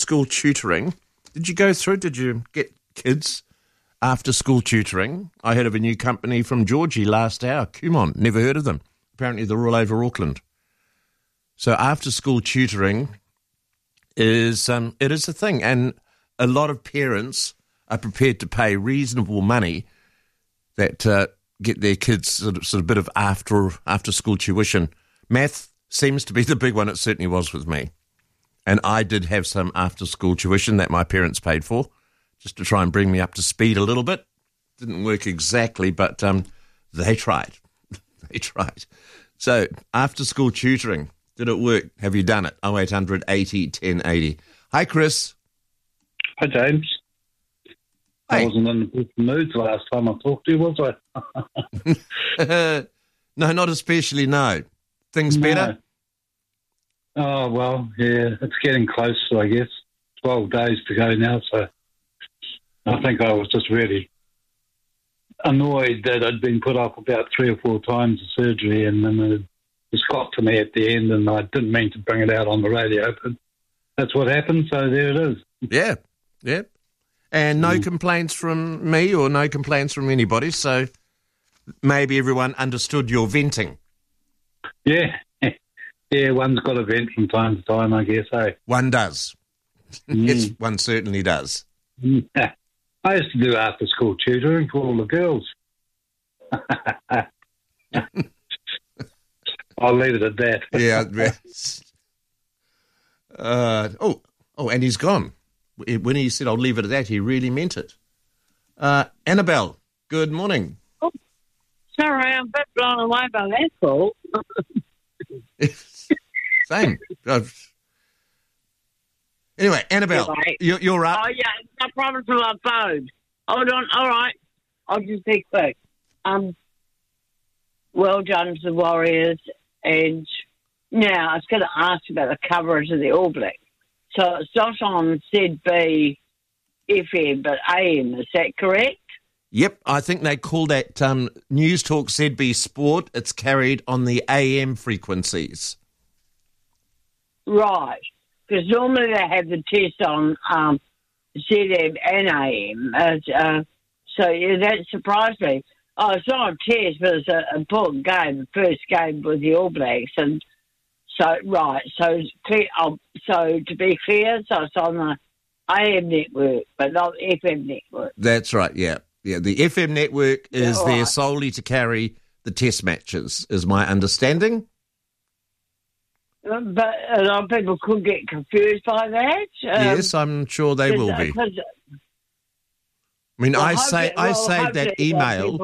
after-school tutoring. Did you go through? Did you get kids after-school tutoring? I heard of a new company from Georgie last hour, Kumon. Never heard of them. Apparently they're all over Auckland. So after-school tutoring is it is a thing, and a lot of parents are prepared to pay reasonable money that get their kids sort of a bit of after-school tuition. Math seems to be the big one. It certainly was with me. And I did have some after-school tuition that my parents paid for, just to try and bring me up to speed a little bit. Didn't work exactly, but they tried. They tried. So, after-school tutoring, did it work? Have you done it? 0800 80 1080. Hi, Chris. Hi, James. Hey. I wasn't in the good mood last time I talked to you, was I? No, not especially, no. Things better? Oh, well, yeah, it's getting close, I guess. 12 days to go now, so I think I was just really annoyed that I'd been put off about 3 or 4 times the surgery, and then it just got to me at the end, and I didn't mean to bring it out on the radio, but that's what happened, so there it is. Yeah, yeah. And no complaints from me or no complaints from anybody, so maybe everyone understood your venting. Yeah. Yeah, one's got a vent from time to time, I guess, eh? One does. Yes, one certainly does. Yeah. I used to do after-school tutoring for all the girls. I'll leave it at that. Yeah. And he's gone. When he said, I'll leave it at that, he really meant it. Annabelle, good morning. Oh, sorry, I'm a bit blown away by that call. Same. Anyway, Annabelle, you're up. Oh, yeah, no problem with my phone. Hold on, all right. I'll just be quick. Well done to the Warriors. And now I was going to ask about the coverage of the All Blacks. So it's not on ZB FM, but AM, is that correct? Yep, I think they call that News Talk ZB Sport. It's carried on the AM frequencies. Right, because normally they have the test on ZM and AM. So yeah, that surprised me. Oh, it's not a test, but it's an important game, the first game with the All Blacks. And so, right, so to be clear, so it's on the AM network, but not the FM network. That's right, yeah. Yeah, the FM network is there solely to carry the test matches, is my understanding. But a lot of people could get confused by that. Yes, I'm sure they will be. I mean, I saved that email.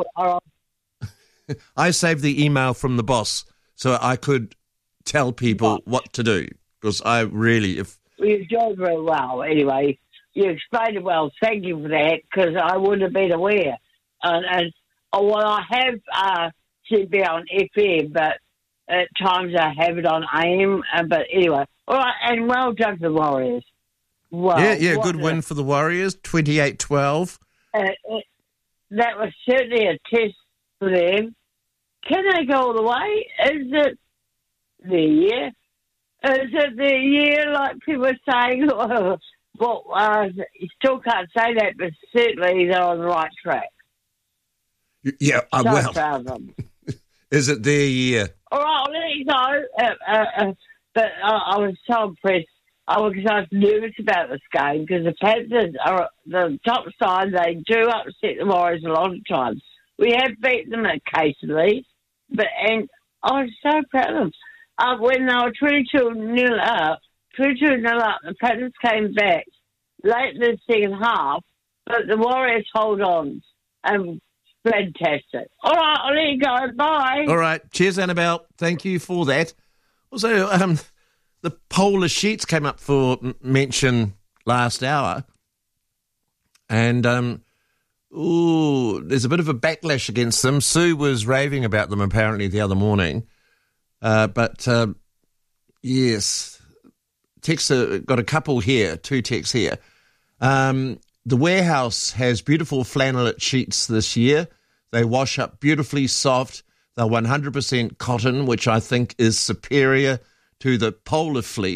I saved the email from the boss so I could tell people what to do, because I really... You've done very well, anyway. You explained it well. Thank you for that, because I wouldn't have been aware. I have CB on FM, but at times I have it on AM. But anyway, all right, and well done to the Warriors. Well, yeah, good win for the Warriors, 28-12. That was certainly a test for them. Can they go all the way? Is it the year? Is it the year, like people are saying? Well, you still can't say that, but certainly they're on the right track. Yeah, so well, proud of them. Is it their year? All right, I'll let you know. But I was so impressed. I was nervous about this game because the Panthers are the top side. They do upset the Warriors a lot of times. We have beaten them occasionally, and I was so proud of them. When they were 22-0 up, the Panthers came back late in the second half, but the Warriors hold on. Fantastic. All right, I'll let you go. Bye. All right. Cheers, Annabelle. Thank you for that. Also, the Polar Sheets came up for mention last hour, and there's a bit of a backlash against them. Sue was raving about them apparently the other morning, but yes, texts got a couple here, 2 texts here. The Warehouse has beautiful flannelette sheets this year. They wash up beautifully soft. They're 100% cotton, which I think is superior to the Polar Fleece,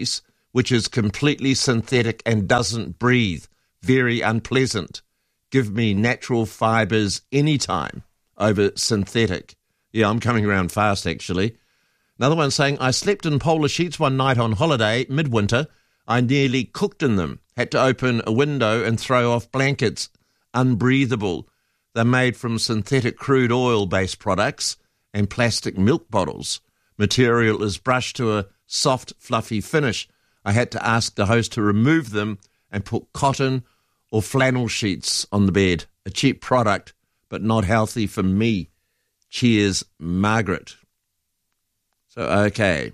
which is completely synthetic and doesn't breathe. Very unpleasant. Give me natural fibres anytime over synthetic. Yeah, I'm coming around fast, actually. Another one saying, I slept in polar sheets one night on holiday, midwinter. I nearly cooked in them. Had to open a window and throw off blankets. Unbreathable. They're made from synthetic crude oil-based products and plastic milk bottles. Material is brushed to a soft, fluffy finish. I had to ask the host to remove them and put cotton or flannel sheets on the bed. A cheap product, but not healthy for me. Cheers, Margaret. So, okay.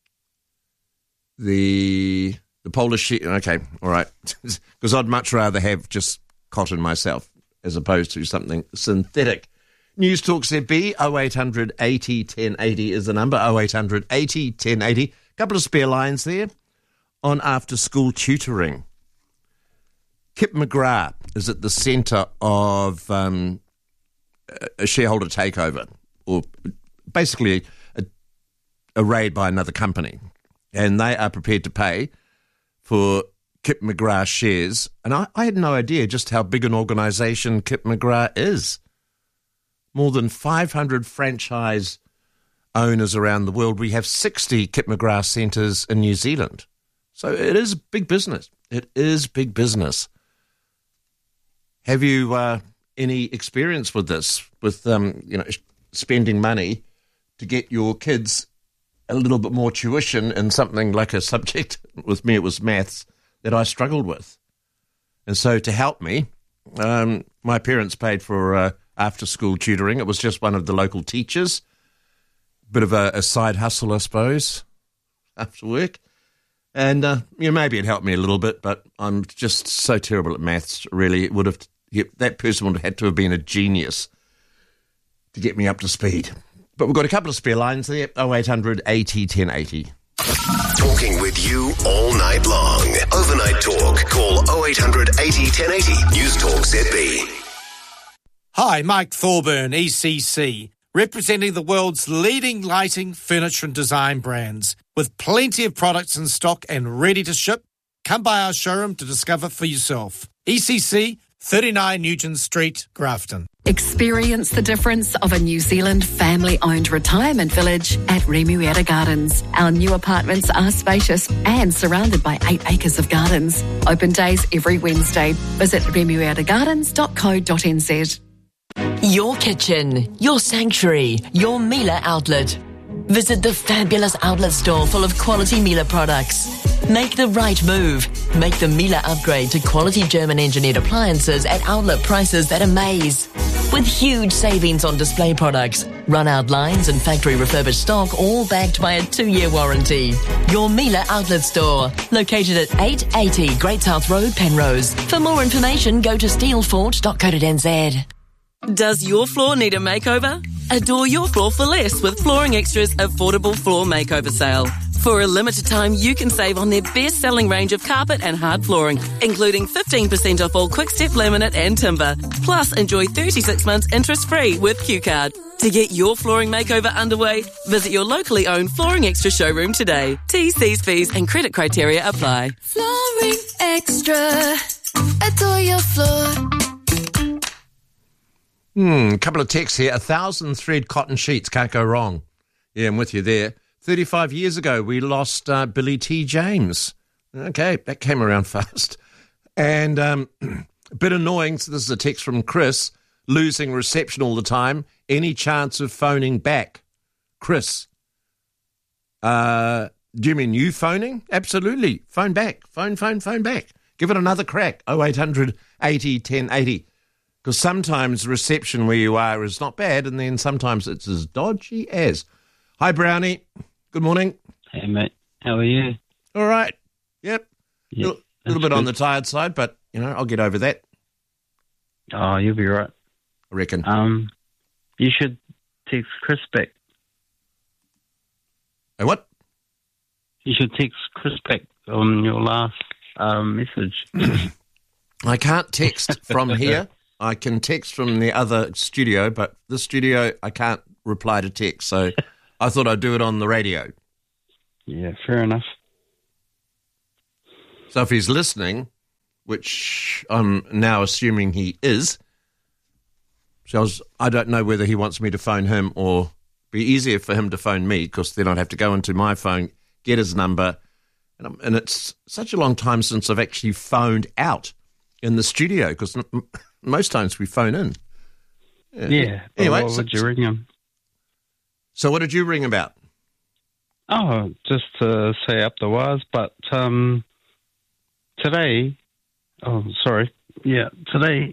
The polar sheet, okay, all right. Because I'd much rather have just cotton myself as opposed to something synthetic. News Talk ZB, 0800 80 1080 is the number, 0800 80 1080. Couple of spare lines there on after-school tutoring. Kip McGrath is at the centre of a shareholder takeover, or basically a raid by another company. And they are prepared to pay for Kip McGrath shares. And I had no idea just how big an organisation Kip McGrath is. More than 500 franchise owners around the world. We have 60 Kip McGrath centres in New Zealand. So it is big business. It is big business. Have you any experience with this, with spending money to get your kids a little bit more tuition in something like a subject? With me, it was maths that I struggled with. And so to help me, my parents paid for after-school tutoring. It was just one of the local teachers. Bit of a side hustle, I suppose, after work. And maybe it helped me a little bit, but I'm just so terrible at maths, really. That person would have had to have been a genius to get me up to speed. But we've got a couple of spare lines there, 0800 80 1080. Talking with you all night long. Overnight talk. Call 0800 80 1080. News Talk ZB. Hi, Mike Thorburn, ECC, representing the world's leading lighting, furniture and design brands. With plenty of products in stock and ready to ship, come by our showroom to discover for yourself. ECC, 39 Nugent Street, Grafton. Experience the difference of a New Zealand family-owned retirement village at Remuera Gardens. Our new apartments are spacious and surrounded by 8 acres of gardens. Open days every Wednesday. Visit remueragardens.co.nz. Your kitchen, your sanctuary, your Miele outlet. Visit the fabulous outlet store full of quality Miele products. Make the right move. Make the Miele upgrade to quality German-engineered appliances at outlet prices that amaze. With huge savings on display products, run-out lines and factory refurbished stock, all backed by a 2-year warranty. Your Miele outlet store, located at 880 Great South Road, Penrose. For more information, go to steelfort.co.nz. Does your floor need a makeover? Adore your floor for less with Flooring Extra's affordable floor makeover sale. For a limited time, you can save on their best-selling range of carpet and hard flooring, including 15% off all Quick-Step laminate and timber. Plus, enjoy 36 months interest-free with Q-Card. To get your flooring makeover underway, visit your locally owned Flooring Extra showroom today. T's, fees and credit criteria apply. Flooring Extra. Adore your floor. Couple of texts here. 1,000 thread cotton sheets. Can't go wrong. Yeah, I'm with you there. 35 years ago, we lost Billy T. James. Okay, that came around fast. And a bit annoying. So this is a text from Chris. Losing reception all the time. Any chance of phoning back? Chris. Do you mean you phoning? Absolutely. Phone back. Phone back. Give it another crack. 0800 80 1080. Because sometimes reception where you are is not bad, and then sometimes it's as dodgy as. Hi, Brownie. Good morning. Hey, mate. How are you? All right. Yep. A little bit on the tired side, but, I'll get over that. Oh, you'll be right. I reckon. You should text Chris back. Hey, what? You should text Chris back on your last message. I can't text from here. I can text from the other studio, but this studio, I can't reply to text. So I thought I'd do it on the radio. Yeah, fair enough. So if he's listening, which I'm now assuming he is, so I don't know whether he wants me to phone him or be easier for him to phone me, because then I'd have to go into my phone, get his number, and it's such a long time since I've actually phoned out in the studio, because most times we phone in. Yeah. Anyway, what would you ring him? So what did you ring about? Oh, just to say up the wires, but today, today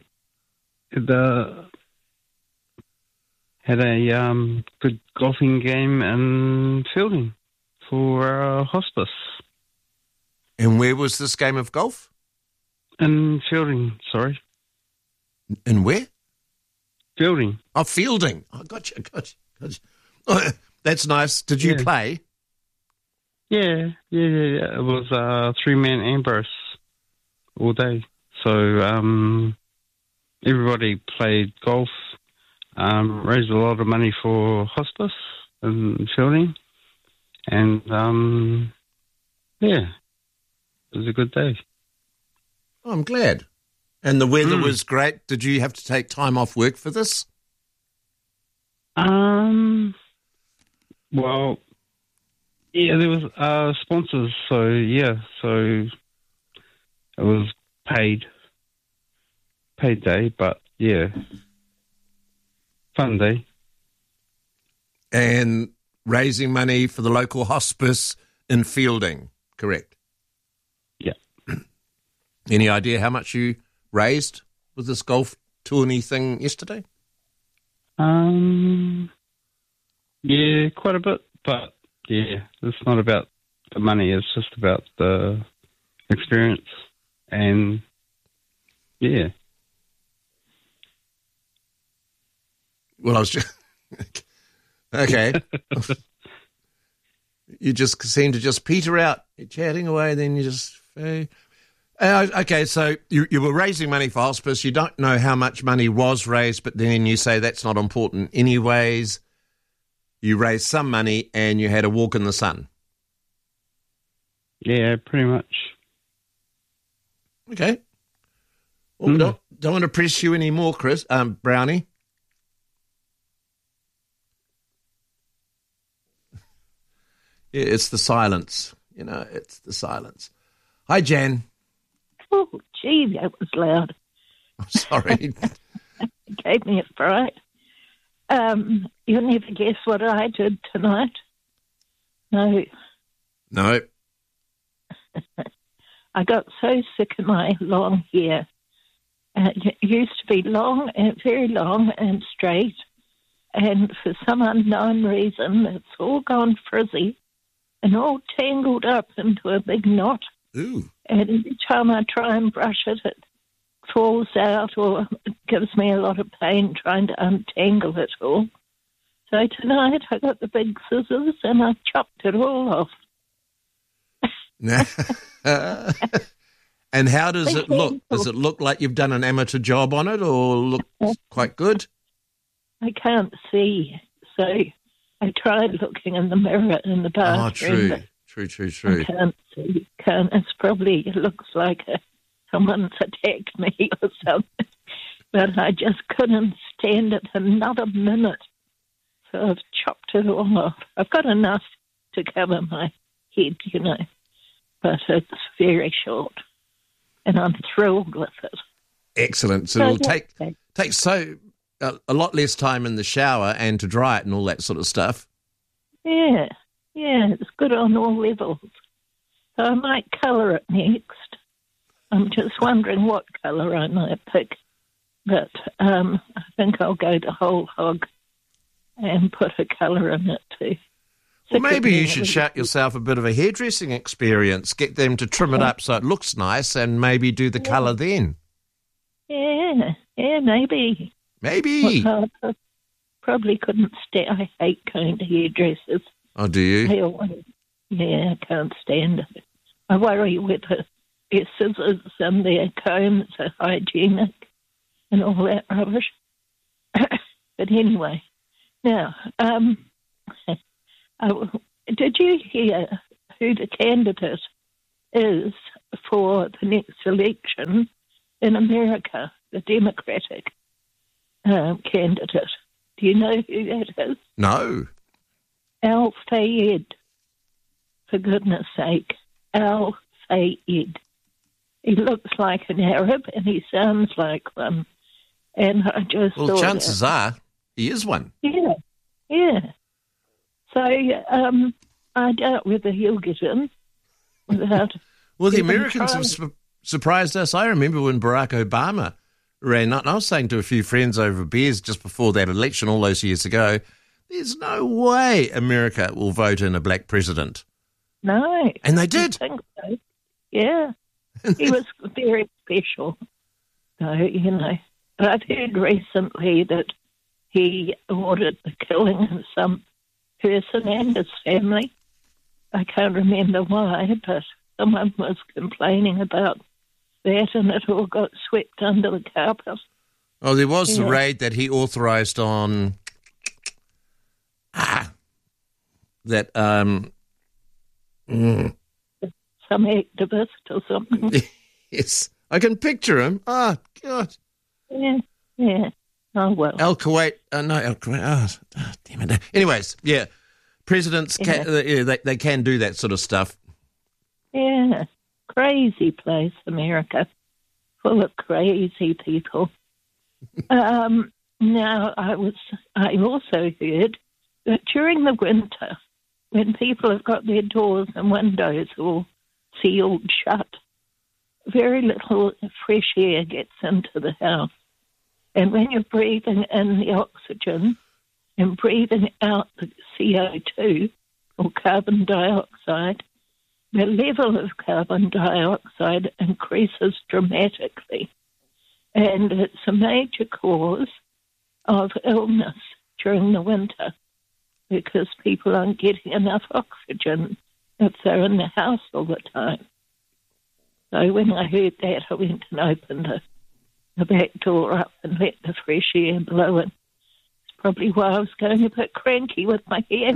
had a good golfing game and fielding for hospice. And where was this game of golf? And fielding, sorry. And where? Fielding. Oh, fielding. Oh, gotcha. Oh, that's nice. Did you play? Yeah. It was a 3-man ambrose all day. So everybody played golf, raised a lot of money for hospice and fielding. And, it was a good day. Oh, I'm glad. And the weather was great. Did you have to take time off work for this? Well, yeah, there was sponsors, so it was paid day, but yeah, fun day. And raising money for the local hospice in fielding, correct? Yeah. Any idea how much you raised with this golf tourney thing yesterday? Yeah, quite a bit, but yeah, it's not about the money, it's just about the experience, and yeah. Well, I was just... Okay. You just seem to just peter out. You're chatting away, then you just... okay, so you were raising money for hospice. You don't know how much money was raised, but then you say that's not important anyways. You raised some money and you had a walk in the sun. Yeah, pretty much. Okay. Well, don't want to press you anymore, Chris. Brownie. Yeah, it's the silence. It's the silence. Hi, Jan. Oh, gee, that was loud. I'm sorry. It gave me a fright. You'll never guess what I did tonight. No. I got so sick of my long hair. It used to be long and very long and straight, and for some unknown reason, it's all gone frizzy and all tangled up into a big knot. Ooh. And every time I try and brush it, it falls out or it gives me a lot of pain trying to untangle it all. So tonight I got the big scissors and I chopped it all off. And how does it look? Does it look like you've done an amateur job on it, or look quite good? I can't see, so I tried looking in the mirror in the bathroom. Oh, true. I can't see. It looks like someone's attacked me or something. But I just couldn't stand it another minute. So I've chopped it all off. I've got enough to cover my head, but it's very short. And I'm thrilled with it. Excellent. So it'll take a lot less time in the shower and to dry it and all that sort of stuff. Yeah, it's good on all levels. So I might colour it next. I'm just wondering what colour I might pick. But I think I'll go the whole hog and put a colour in it too. Well, maybe you should shout yourself a bit of a hairdressing experience. Get them to trim it up so it looks nice and maybe do the colour then. Yeah, maybe. Maybe. Well, I probably couldn't stand. I hate going to hairdressers. Oh, do you? Yeah, I can't stand it. I worry whether their scissors and their combs are hygienic and all that rubbish. But anyway, now, did you hear who the candidate is for the next election in America, the Democratic candidate. Do you know who that is? No. Al Fayed. For goodness sake, Al Fayed. He looks like an Arab and he sounds like one. And I just Well, thought... chances are he is one. Yeah. So I doubt whether he'll get in without... Well, the even Americans trying. have surprised us. I remember when Barack Obama ran, and I was saying to a few friends over beers just before that election all those years ago, there's no way America will vote in a black president. No. And they did. I think so. Yeah. He was very special. So, you know. But I've heard recently that he ordered the killing of some person and his family. I can't remember why, but someone was complaining about that and it all got swept under the carpet. Oh, there was a raid that he authorised on that some activist or something. Yes, I can picture him. Oh, God. Yeah. Oh, well. Al Kuwait. No, Al Kuwait. Oh, damn it. Anyways, yeah. Presidents, they can do that sort of stuff. Yeah. Crazy place, America. Full of crazy people. Now, I also heard that during the winter, when people have got their doors and windows all sealed shut, very little fresh air gets into the house. And when you're breathing in the oxygen and breathing out the CO2 or carbon dioxide, the level of carbon dioxide increases dramatically. And it's a major cause of illness during the winter because people aren't getting enough oxygen if they're in the house all the time. So when I heard that, I went and opened the back door up and let the fresh air blow in. It's probably why I was going a bit cranky with my hair.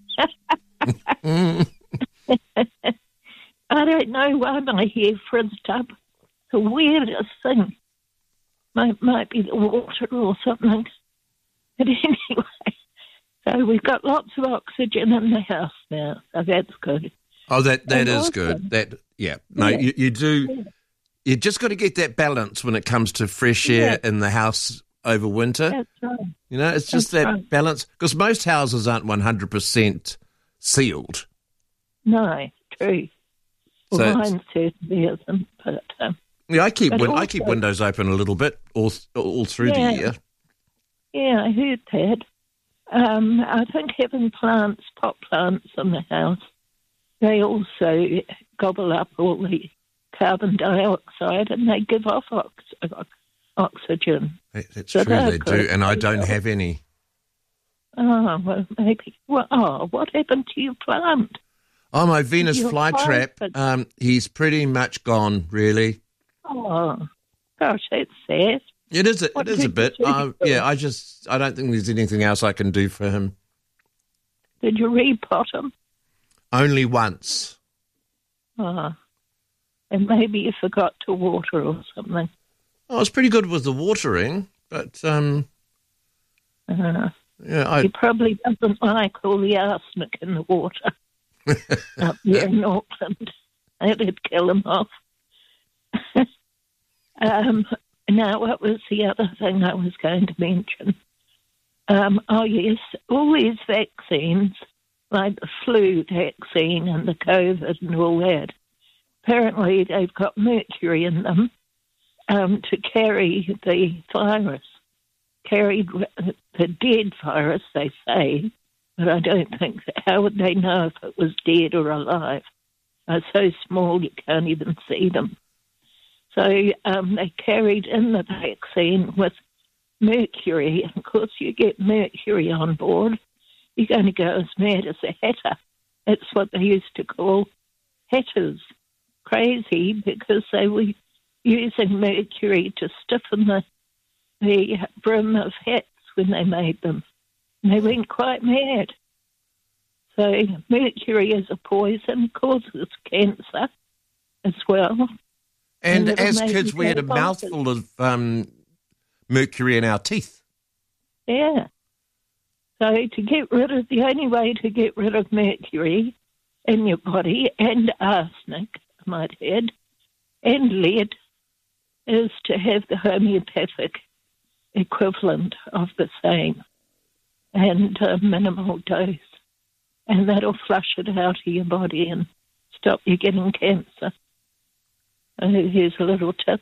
I don't know why my hair frizzed up. The weirdest thing. Might be the water or something. But anyway, so we've got lots of oxygen in the house now, so that's good. Oh, that is good. You do. You just got to get that balance when it comes to fresh air in the house over winter. That's right. You know, it's just that balance because most houses aren't 100% sealed. No, true. Well, So mine certainly isn't, but yeah, I keep but keep windows open a little bit all through the year. Yeah, I heard that. I think having pot plants in the house, they also gobble up all the carbon dioxide and they give off oxygen. That's So true, they they're do, and I don't have any. Oh, well, maybe. Well, what happened to your plant? Oh, my Venus Your flytrap, he's pretty much gone, really. Oh, gosh, that's sad. It is What a did bit. you do? I don't think there's anything else I can do for him. Did you repot him? Only once. Oh, and maybe you forgot to water or something. I was pretty good with the watering, but He probably doesn't like all the arsenic in the water up there in Auckland. That'd kill him off. Now, what was the other thing I was going to mention? Oh, yes, all these vaccines, like the flu vaccine and the COVID and all that, apparently they've got mercury in them to carry the virus. Carried the dead virus, they say, but I don't think how would they know if it was dead or alive? They're so small you can't even see them. So they carried in the vaccine with mercury. And of course, you get mercury on board, you're going to go as mad as a hatter. That's what they used to call hatters. Crazy because they were using mercury to stiffen the brim of hats when they made them. And they went quite mad. So mercury is a poison, causes cancer. as well. And it'll as make kids, you we had a go mouthful of mercury in our teeth. Yeah. So the only way to get rid of mercury in your body, and arsenic, I might add, and lead, is to have the homeopathic equivalent of the same, and a minimal dose. And that'll flush it out of your body and stop you getting cancer. Here's a little tip.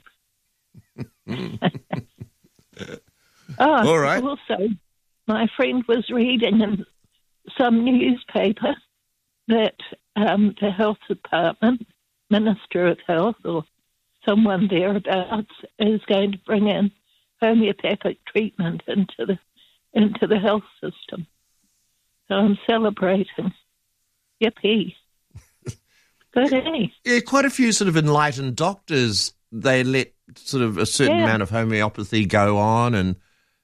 All right. Also, my friend was reading in some newspaper that the health department, Minister of Health or someone thereabouts, is going to bring in homeopathic treatment into the health system. So I'm celebrating. Yippee. Good, eh? Yeah, quite a few sort of enlightened doctors, they let sort of a certain amount of homeopathy go on and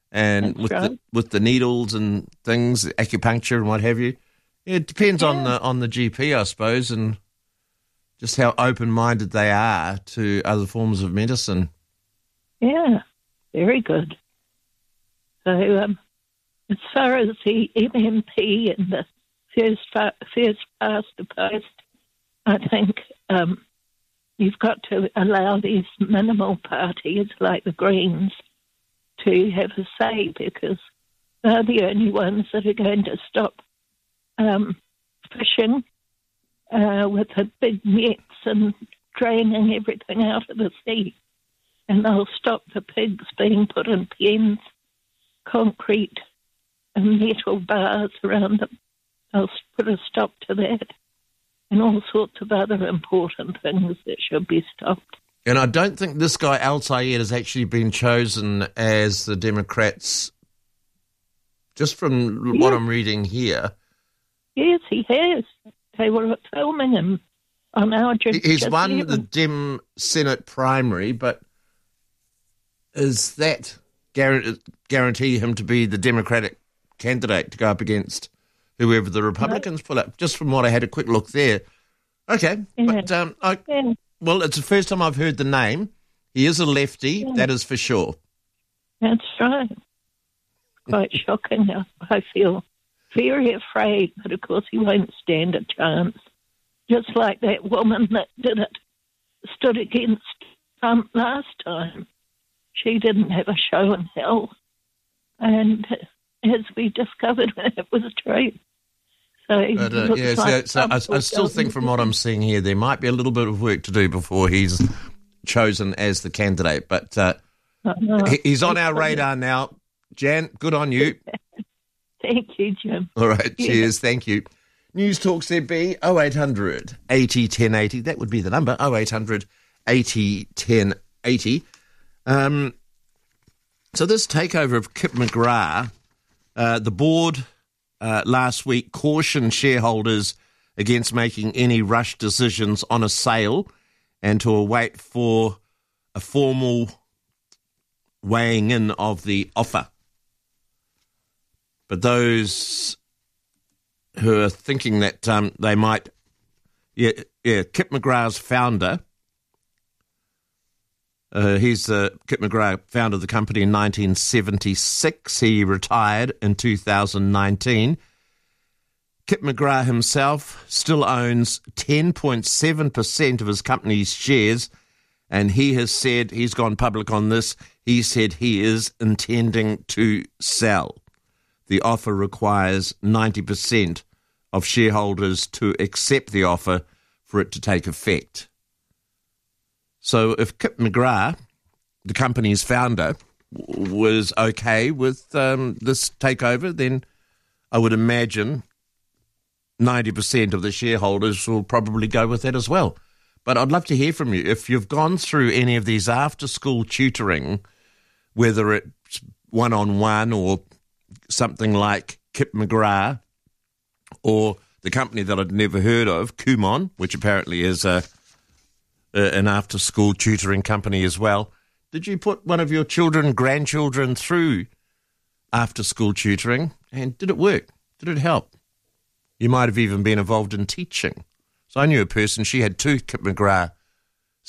with the needles and things, acupuncture and what have you. It depends on the GP, I suppose, and just how open-minded they are to other forms of medicine. Yeah, very good. So as far as the MMP and the first past the post, I think you've got to allow these minimal parties like the Greens to have a say, because they're the only ones that are going to stop fishing with the big nets and draining everything out of the sea. And they'll stop the pigs being put in pens, concrete and metal bars around them. They'll put a stop to that, and all sorts of other important things that should be stopped. And I don't think this guy, Al Sayed, has actually been chosen as the Democrats, just from what I'm reading here. Yes, he has. They were filming him on our... He's won the Dem Senate primary, but is that guarantee him to be the Democratic candidate to go up against whoever the Republicans pull up? Just from what I had a quick look there. Okay, but well, it's the first time I've heard the name. He is a lefty, that is for sure. That's right. Quite shocking. I feel very afraid, but of course he won't stand a chance. Just like that woman that stood against Trump last time. She didn't have a show in hell. And as we discovered, it was true. So, I still think from what I'm seeing here, there might be a little bit of work to do before he's chosen as the candidate. But he's on our radar now. Jan, good on you. Thank you, Jim. All right, cheers. Thank you. News Talk ZB 0800 80 1080. That would be the number, 0800 80 1080. So this takeover of Kip McGrath, the board last week cautioned shareholders against making any rush decisions on a sale and to await for a formal weighing in of the offer. But those who are thinking that they might... Kip McGrath's founder... Kip McGrath founded the company in 1976. He retired in 2019. Kip McGrath himself still owns 10.7% of his company's shares, and he has said, he's gone public on this, he said he is intending to sell. The offer requires 90% of shareholders to accept the offer for it to take effect. So if Kip McGrath, the company's founder, was okay with this takeover, then I would imagine 90% of the shareholders will probably go with that as well. But I'd love to hear from you. If you've gone through any of these after-school tutoring, whether it's one-on-one or something like Kip McGrath or the company that I'd never heard of, Kumon, which apparently is an after-school tutoring company as well. Did you put one of your children, grandchildren through after-school tutoring, and did it work? Did it help? You might have even been involved in teaching. So I knew a person, she had 2 Kip McGrath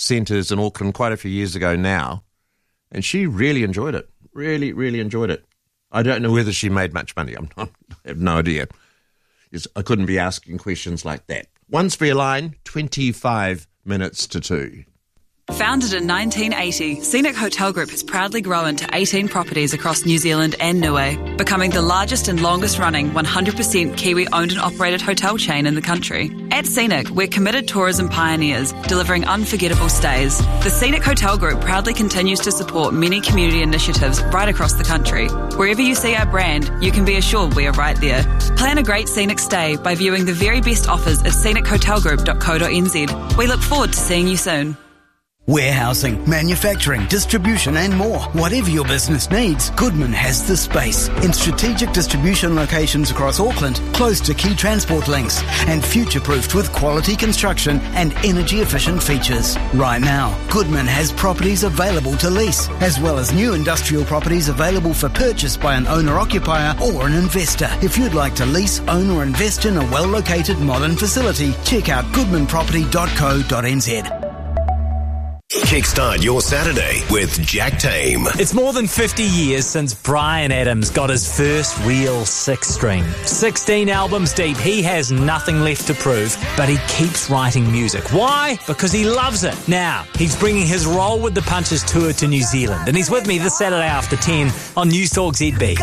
centres in Auckland quite a few years ago now, and she really enjoyed it. Really, really enjoyed it. I don't know whether she made much money. I have no idea. I couldn't be asking questions like that. One's for your line, 25 minutes to 2. Founded in 1980, Scenic Hotel Group has proudly grown to 18 properties across New Zealand and Niue, becoming the largest and longest-running 100% Kiwi-owned and operated hotel chain in the country. At Scenic, we're committed tourism pioneers, delivering unforgettable stays. The Scenic Hotel Group proudly continues to support many community initiatives right across the country. Wherever you see our brand, you can be assured we are right there. Plan a great Scenic stay by viewing the very best offers at scenichotelgroup.co.nz. We look forward to seeing you soon. Warehousing, manufacturing, distribution and more. Whatever your business needs, Goodman has the space. In strategic distribution locations across Auckland, close to key transport links, and future-proofed with quality construction and energy-efficient features. Right now, Goodman has properties available to lease, as well as new industrial properties available for purchase by an owner-occupier or an investor. If you'd like to lease, own or invest in a well-located modern facility, check out goodmanproperty.co.nz. Kickstart your Saturday with Jack Tame. It's more than 50 years since Bryan Adams got his first real 6-string. 16 albums deep, he has nothing left to prove, but he keeps writing music. Why? Because he loves it. Now, he's bringing his Roll with the Punches tour to New Zealand, and he's with me this Saturday after 10 on News Talk ZB.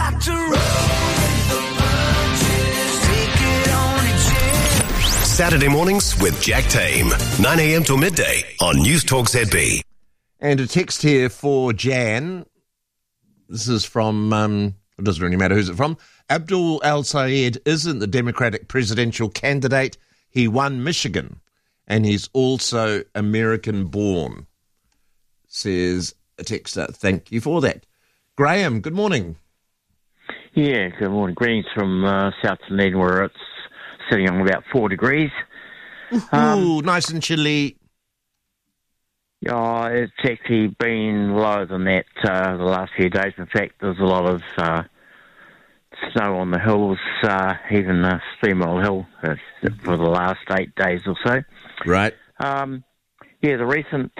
Saturday mornings with Jack Tame, 9 a.m. till midday on News Talk ZB. And a text here for Jan. This is from, it doesn't really matter who's it from. Abdul Al-Sayed isn't the Democratic presidential candidate. He won Michigan, and he's also American-born, says a texter. Thank you for that. Graham, good morning. Yeah, good morning. Greetings from South Dunedin, where it's sitting on about 4 degrees. Ooh, nice and chilly. Yeah, it's actually been lower than that the last few days. In fact, there's a lot of snow on the hills, even Steamroll Hill for the last 8 days or so. Right. Yeah, the recent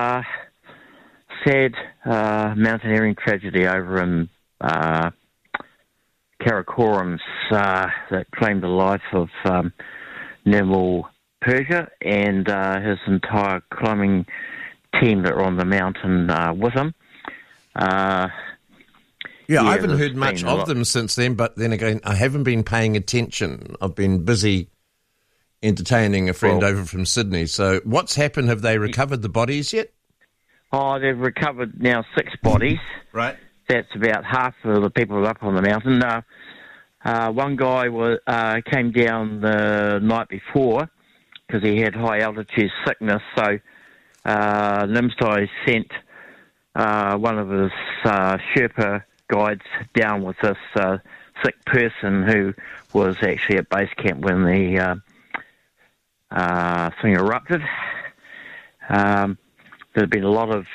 sad mountaineering tragedy over in Karakorums that claimed the life of Nirmal Persia and his entire climbing team that were on the mountain with him. I haven't heard much of them since then, but then again, I haven't been paying attention. I've been busy entertaining a friend over from Sydney. So what's happened? Have they recovered the bodies yet? Oh, they've recovered now 6 bodies. Right. That's about half of the people up on the mountain. One guy came down the night before because he had high altitude sickness. So Nimstai sent one of his Sherpa guides down with this sick person who was actually at base camp when the thing erupted. There's been a lot of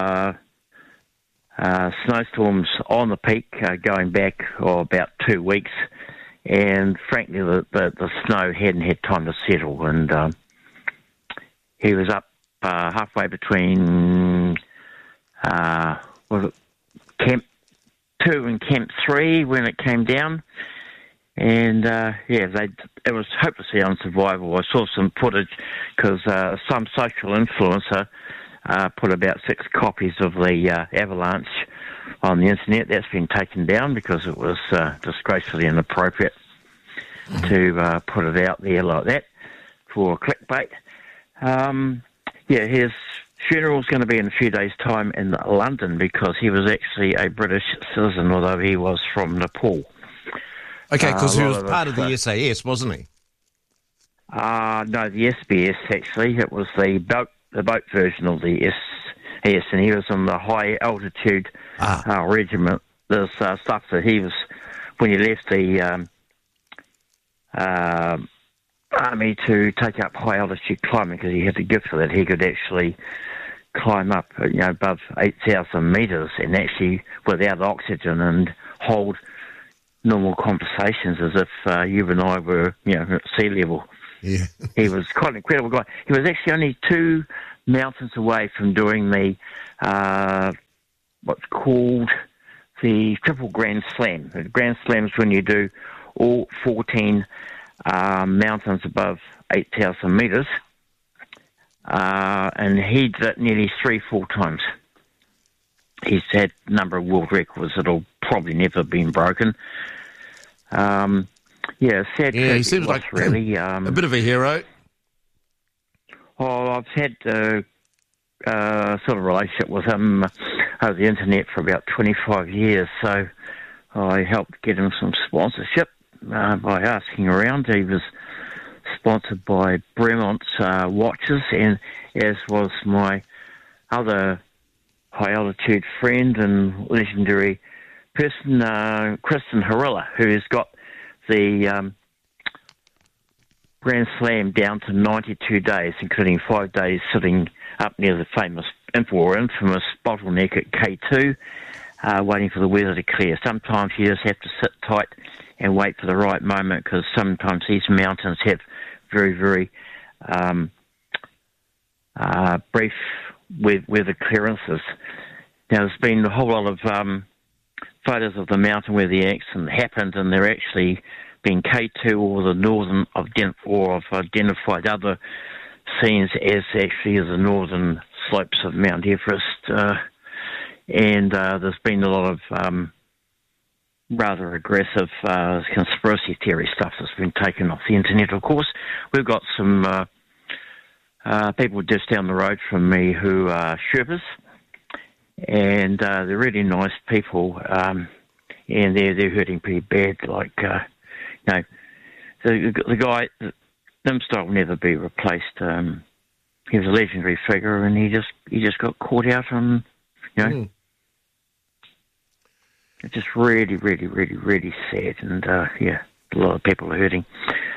snowstorms on the peak going back about 2 weeks, and frankly the snow hadn't had time to settle, and he was up halfway between Camp 2 and Camp 3 when it came down, and it was hopelessly unsurvivable. I saw some footage because some social influencer put about 6 copies of the avalanche on the internet. That's been taken down because it was disgracefully inappropriate to put it out there like that for clickbait. His funeral's going to be in a few days' time in London because he was actually a British citizen, although he was from Nepal. Okay, because he was part of the SAS, wasn't he? No, the SBS, actually. It was the boat version of the SAS, and he was in the high altitude regiment. There's stuff that he was, when he left the army to take up high altitude climbing, because he had the gift for that, he could actually climb up above 8,000 metres and actually without oxygen and hold normal conversations as if you and I were at sea level. Yeah. He was quite an incredible guy. He was actually only 2 mountains away from doing the what's called the Triple Grand Slam. The Grand Slam is when you do all 14 mountains above 8,000 metres. And he did it nearly 3-4 times. He's had a number of world records that'll probably never been broken. Sad. He seems like really a bit of a hero. Oh, I've had sort of relationship with him over the internet for about 25 years. So I helped get him some sponsorship by asking around. He was sponsored by Bremont watches, and as was my other high-altitude friend and legendary person, Kristen Harilla, who's got the Grand Slam down to 92 days, including 5 days sitting up near the infamous bottleneck at K2, waiting for the weather to clear. Sometimes you just have to sit tight and wait for the right moment, because sometimes these mountains have very, very brief weather clearances. Now, there's been a whole lot of photos of the mountain where the accident happened, and they're actually been K2 or the northern or I've identified other scenes as actually the northern slopes of Mount Everest. And there's been a lot of rather aggressive conspiracy theory stuff that's been taken off the internet. Of course, we've got some people just down the road from me who are Sherpas, and they're really nice people, and they're hurting pretty bad. Like, the guy, Nimstar will never be replaced. He was a legendary figure, and he just got caught out on, It's just really, really, really, really sad, and a lot of people are hurting.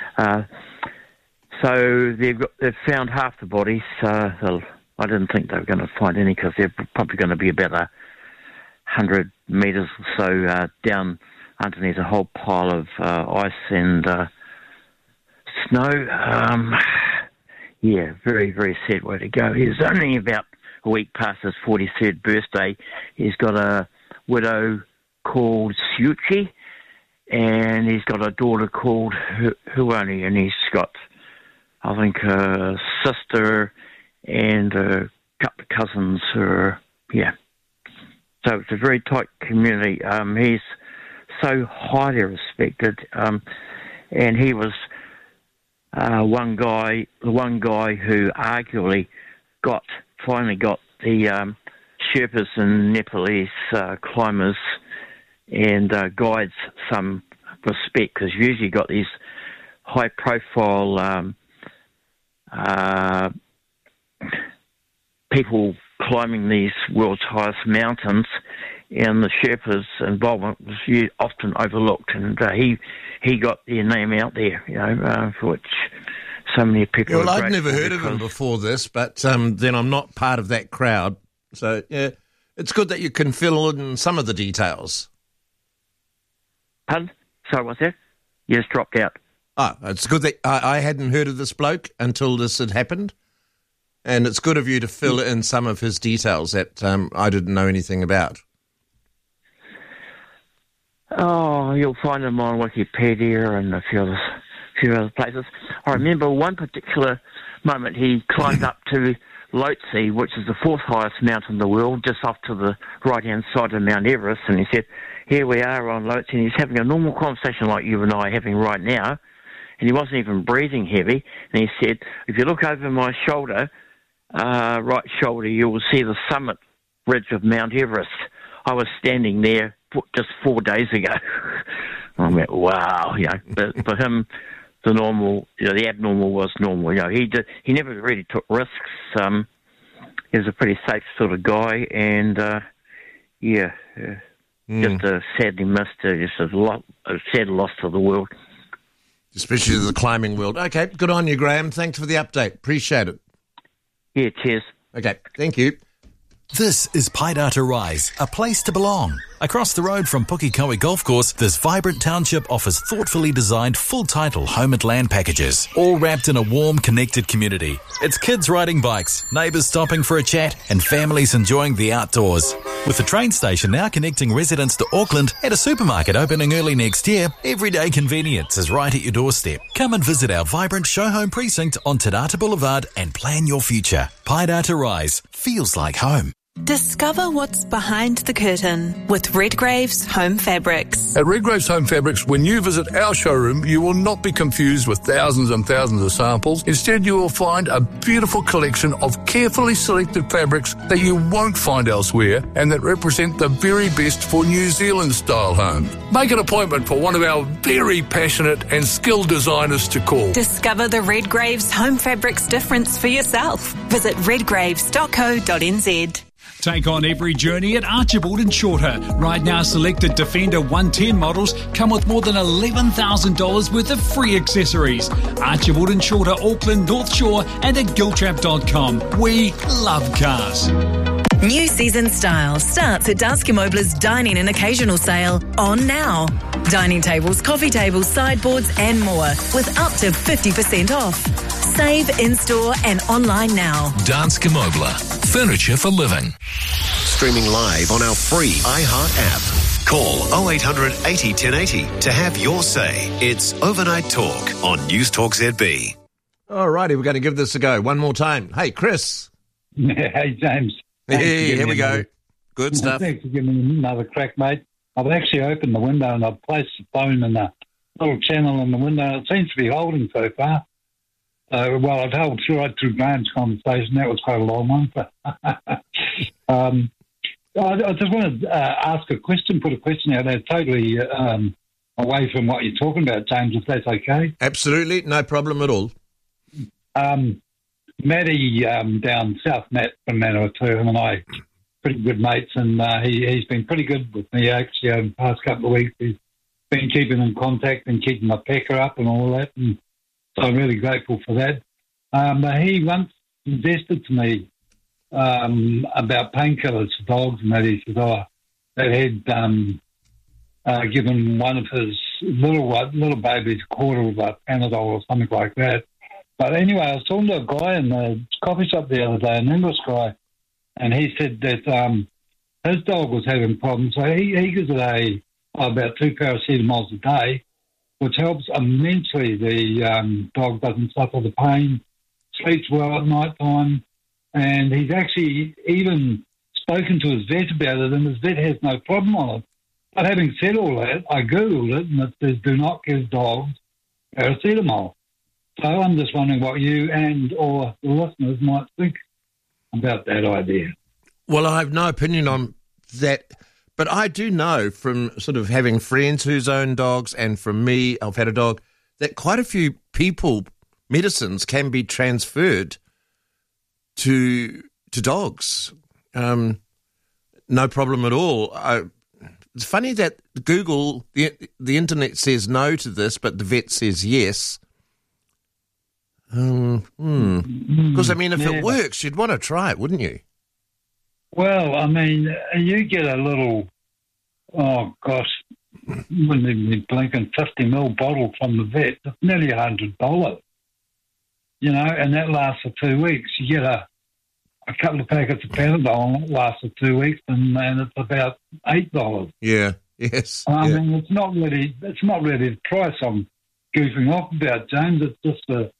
So they've found half the bodies. I didn't think they were going to find any, because they're probably going to be about 100 metres or so down underneath a whole pile of ice and snow. Very, very sad way to go. He's only about a week past his 43rd birthday. He's got a widow called Siuchi, and he's got a daughter called Huani, and he's got, I think, a sister and a couple of cousins. So it's a very tight community. He's so highly respected, and he was the one guy who arguably finally got the Sherpas and Nepalese climbers and guides some respect, because you usually got these high-profile people climbing these world's highest mountains, and the Sherpas' involvement was often overlooked, and he got their name out there, for which so many people. Well, I'd never heard of him before this, but then I'm not part of that crowd, so it's good that you can fill in some of the details. Pardon? Sorry, what's that? You just dropped out. Oh, it's good that I hadn't heard of this bloke until this had happened, and it's good of you to fill in some of his details that I didn't know anything about. Oh, you'll find him on Wikipedia and a few other places. I remember one particular moment he climbed up to Lhotse, which is the fourth highest mountain in the world, just off to the right-hand side of Mount Everest, and he said, here we are on Lhotse, and he's having a normal conversation like you and I are having right now, and he wasn't even breathing heavy, and he said, if you look over my shoulder, right shoulder, you will see the summit ridge of Mount Everest. I was standing there just 4 days ago. I went, wow, but for him, the normal, the abnormal was normal. He never really took risks. He was a pretty safe sort of guy, and just sadly missed. Just a sad loss to the world, especially to the climbing world. Okay, good on you, Graham. Thanks for the update. Appreciate it. Yeah, cheers. Okay, thank you. This is Paidata Rise, a place to belong. Across the road from Pukikoe Golf Course, this vibrant township offers thoughtfully designed full-title home and land packages, all wrapped in a warm, connected community. It's kids riding bikes, neighbours stopping for a chat, and families enjoying the outdoors. With the train station now connecting residents to Auckland and a supermarket opening early next year, everyday convenience is right at your doorstep. Come and visit our vibrant show home precinct on Te Rata Boulevard and plan your future. Paidata Rise feels like home. Discover what's behind the curtain with Redgrave's Home Fabrics. At Redgrave's Home Fabrics, when you visit our showroom, you will not be confused with thousands and thousands of samples. Instead, you will find a beautiful collection of carefully selected fabrics that you won't find elsewhere and that represent the very best for New Zealand-style homes. Make an appointment for one of our very passionate and skilled designers to call. Discover the Redgrave's Home Fabrics difference for yourself. Visit redgraves.co.nz. Take on every journey at Archibald and Shorter. Right now, selected Defender 110 models come with more than $11,000 worth of free accessories. Archibald and Shorter, Auckland, North Shore, and at giltrap.com. We love cars. New season style starts at Danske Møbler's Dining and Occasional Sale on now. Dining tables, coffee tables, sideboards and more with up to 50% off. Save in-store and online now. Danske Møbler. Furniture for living. Streaming live on our free iHeart app. Call 0800 80 1080 to have your say. It's Overnight Talk on News Talk ZB. All righty, we're going to give this a go. One more time. Hey, Chris. Hey, James. Hey, here we go. Good stuff. Thanks for giving me another crack, mate. I've actually opened the window and I've placed the phone in a little channel in the window. It seems to be holding so far. Well, I've held right through Graham's conversation. That was quite a long one. I just want to ask a question, put a question out there totally away from what you're talking about, James, if that's okay. Absolutely, no problem at all. Matty down south, Matt from Manawatu, him and I, pretty good mates, and he's been pretty good with me actually over the past couple of weeks. He's been keeping in contact and keeping my pecker up and all that, and so I'm really grateful for that. He once suggested to me about painkillers for dogs, and that he said, that he'd given one of his little babies a quarter of a Panadol or something like that. But anyway, I was talking to a guy in the coffee shop the other day, an English guy, and he said that his dog was having problems. So he gives it about 2 paracetamols a day, which helps immensely. The dog doesn't suffer the pain, sleeps well at night time, and he's actually even spoken to his vet about it, and his vet has no problem on it. But having said all that, I Googled it, and it says do not give dogs paracetamol. So I'm just wondering what you and or the listeners might think about that idea. Well, I have no opinion on that, but I do know from sort of having friends whose own dogs, and from me, I've had a dog, that quite a few people, medicines can be transferred to dogs. No problem at all. It's funny that Google, the internet says no to this, but the vet says yes. Because, I mean, if it works, you'd want to try it, wouldn't you? Well, I mean, you get a little, wouldn't even be blinking 50ml bottle from the vet. It's nearly $100, you know, and that lasts for 2 weeks. You get a couple of packets of Panadol, and it lasts for 2 weeks, and it's about $8. Yeah, yes. I mean, it's not really the price I'm goofing off about, James. It's just the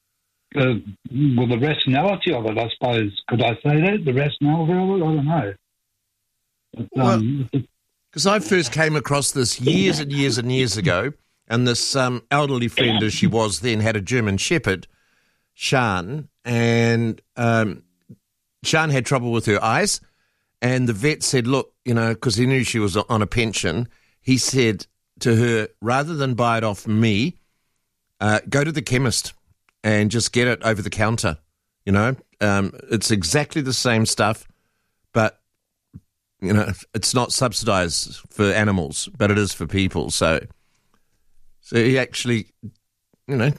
rationality of it, I suppose. Could I say that? The rationality of it? I don't know. Because I first came across this years and years and years ago, and this elderly friend, as she was then, had a German Shepherd, Shan, and Shan had trouble with her eyes, and the vet said, look, you know, because he knew she was on a pension, he said to her, rather than buy it off me, go to the chemist and just get it over the counter, you know. It's exactly the same stuff, but, you know, it's not subsidised for animals, but it is for people. So he actually, you know,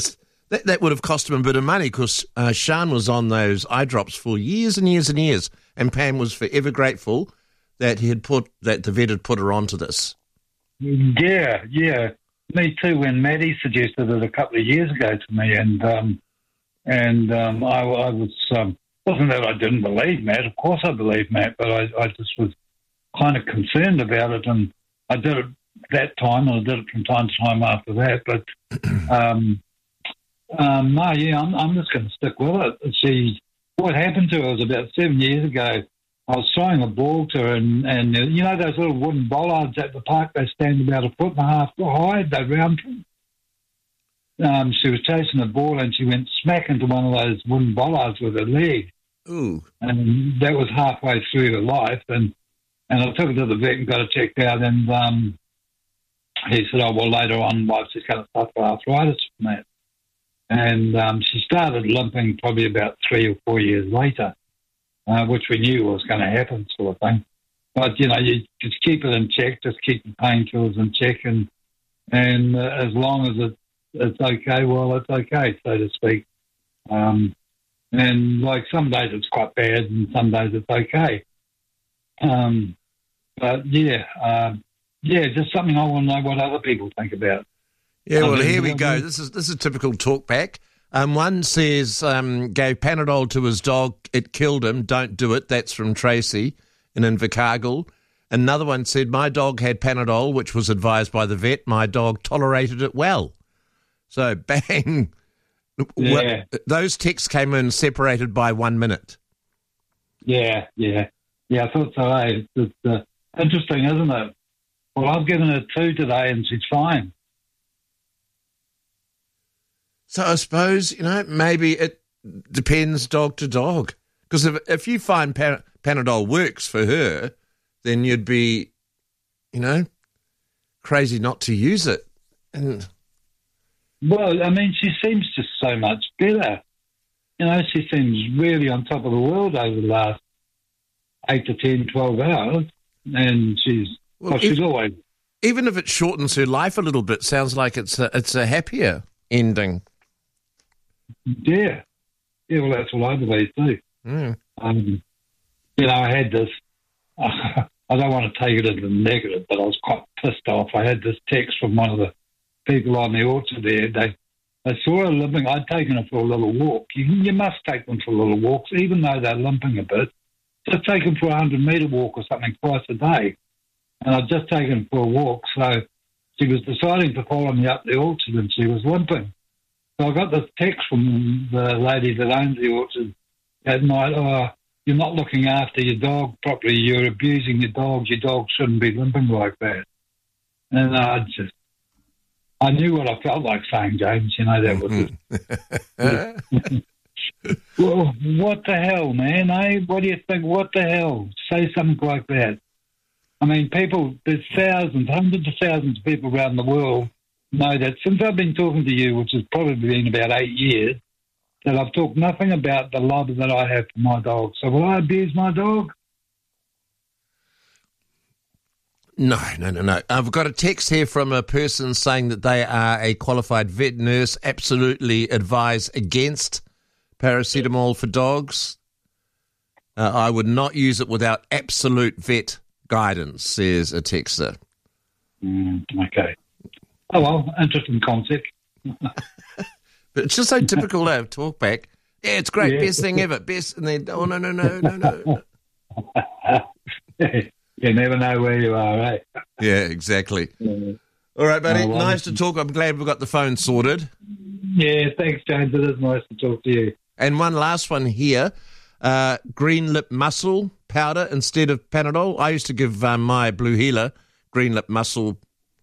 that would have cost him a bit of money because Sean was on those eye drops for years and years and years, and Pam was forever grateful that the vet had put her onto this. Yeah. Me too. When Maddie suggested it a couple of years ago to me, and I was wasn't that I didn't believe Matt. Of course I believed Matt, but I just was kind of concerned about it, and I did it that time, and I did it from time to time after that. But I'm just going to stick with it. See, what happened to her was about 7 years ago. I was throwing a ball to her, and you know those little wooden bollards at the park, they stand about 1.5 foot high, they're round. She was chasing the ball, and she went smack into one of those wooden bollards with her leg. Ooh. And that was halfway through her life, and I took her to the vet and got her checked out, and he said, oh, well, later on, she's going to suffer arthritis from that. And she started limping probably about 3 or 4 years later. Which we knew was going to happen, sort of thing. But, you know, you just keep it in check, just keep the painkillers in check, and as long as it's okay, well, it's okay, so to speak. And, like, some days it's quite bad and some days it's okay. But, just something I want to know what other people think about. Yeah, well, here we go. This is typical talkback. One says, gave Panadol to his dog, it killed him, don't do it. That's from Tracy in Invercargill. Another one said, my dog had Panadol, which was advised by the vet. My dog tolerated it well. So, bang. Yeah. Those texts came in separated by 1 minute. Yeah, I thought so. It's interesting, isn't it? Well, I've given her 2 today and she's fine. So I suppose, you know, maybe it depends dog to dog. Because if you find Panadol works for her, then you'd be, you know, crazy not to use it. And well, I mean, she seems just so much better. You know, she seems really on top of the world over the last 8 to 10, 12 hours. And she's always... Even if it shortens her life a little bit, sounds like it's a happier ending. Yeah, well, that's what I believe too. Mm. You know, I had this, I don't want to take it as a negative, but I was quite pissed off. I had this text from one of the people on the orchard there. They saw her limping. I'd taken her for a little walk. You must take them for little walks, even though they're limping a bit. Just take them for a 100-metre walk or something twice a day. And I'd just taken her for a walk, so she was deciding to follow me up the orchard and she was limping. So I got this text from the lady that owns the orchard at night, oh, you're not looking after your dog properly, you're abusing your dog shouldn't be limping like that. And I knew what I felt like saying, James, you know, that was well, what the hell, man, eh? What do you think? What the hell? Say something like that. I mean, there's thousands, hundreds of thousands of people around the world know that since I've been talking to you, which has probably been about 8 years, that I've talked nothing about the love that I have for my dog. So will I abuse my dog? No. I've got a text here from a person saying that they are a qualified vet nurse, absolutely advise against paracetamol for dogs. I would not use it without absolute vet guidance, says a texter. Okay. Oh, well, interesting concept. But it's just so typical to have talk back. Yeah, it's great, yeah. Best thing ever, best. And then, oh, no. You never know where you are, right? Yeah, exactly. Yeah. All right, buddy, nice to talk. I'm glad we've got the phone sorted. Yeah, thanks, James. It is nice to talk to you. And one last one here. Green Lip Muscle powder instead of Panadol. I used to give my Blue Healer Green Lip Muscle,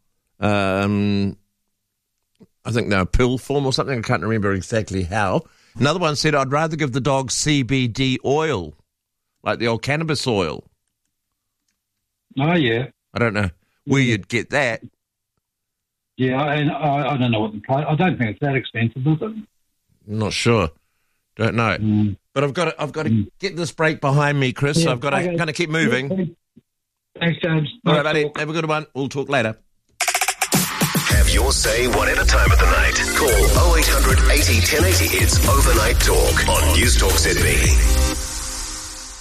I think they're pill form or something. I can't remember exactly how. Another one said, I'd rather give the dog CBD oil, like the old cannabis oil. Oh, yeah. I don't know where you'd get that. Yeah, and I don't know what the price. I don't think it's that expensive, is it? I'm not sure. Don't know. But I've got to get this break behind me, Chris. Yeah, so I've got to keep moving. Thanks, James. All right, buddy. Have a good one. We'll talk later. Have your say whatever time of the night. Call 0800 80 1080. It's Overnight Talk on News Talk Sydney.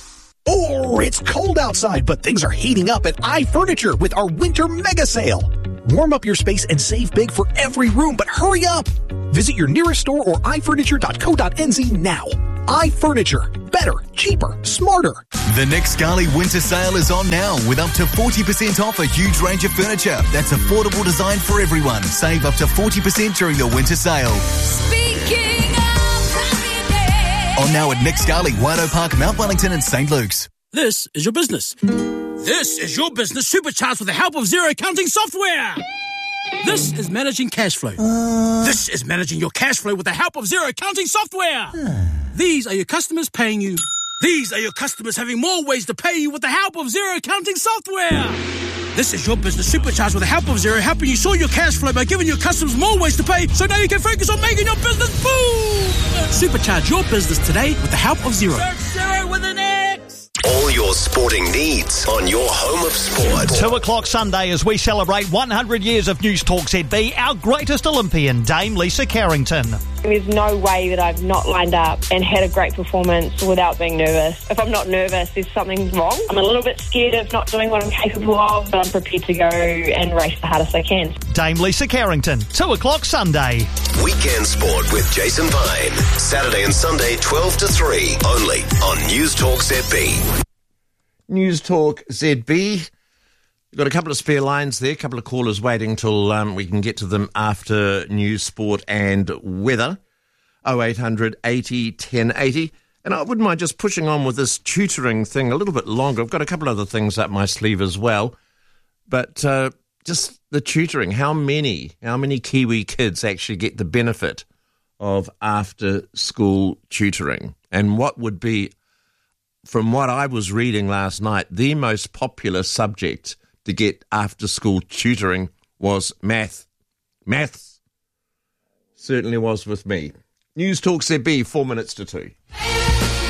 Oh, it's cold outside, but things are heating up at iFurniture with our winter mega sale. Warm up your space and save big for every room, but hurry up. Visit your nearest store or ifurniture.co.nz now. iFurniture. Better, cheaper, smarter. The Nick Scali winter sale is on now with up to 40% off a huge range of furniture that's affordable design for everyone. Save up to 40% during the winter sale. Speaking of happiness. On now at Nick Scali, Waido Park, Mount Wellington and St. Luke's. This is your business. This is your business supercharged with the help of Xero accounting software. This is managing cash flow. This is managing your cash flow with the help of Xero accounting software. These are your customers paying you. These are your customers having more ways to pay you with the help of Xero accounting software. This is your business supercharged with the help of Xero, helping you sort your cash flow by giving your customers more ways to pay, so now you can focus on making your business boom. Supercharge your business today with the help of Xero. Xero with an X. All your sporting needs on your home of sport. 2 o'clock Sunday as we celebrate 100 years of News Talk ZB, our greatest Olympian, Dame Lisa Carrington. There's no way that I've not lined up and had a great performance without being nervous. If I'm not nervous, there's something wrong. I'm a little bit scared of not doing what I'm capable of, but I'm prepared to go and race the hardest I can. Dame Lisa Carrington, 2 o'clock Sunday. Weekend Sport with Jason Vine. Saturday and Sunday, 12 to 3, only on News Talk ZB. News Talk ZB. We've got a couple of spare lines there, a couple of callers waiting till we can get to them after news, sport and weather. 0800 80 1080. And I wouldn't mind just pushing on with this tutoring thing a little bit longer. I've got a couple of other things up my sleeve as well. But just the tutoring, how many Kiwi kids actually get the benefit of after-school tutoring? And what would be, from what I was reading last night, the most popular subject to get after-school tutoring was math. Maths certainly was with me. News Talk ZB, 4 minutes to 2.